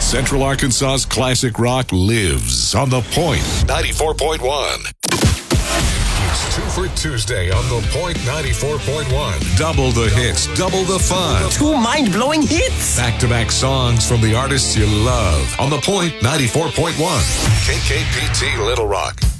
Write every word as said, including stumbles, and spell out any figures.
Central Arkansas's classic rock lives on The Point ninety-four point one. It's two for Tuesday on The Point ninety-four point one. Double the hits, double the fun. Two mind-blowing hits. Back-to-back songs from the artists you love on The Point ninety-four point one. K K P T Little Rock.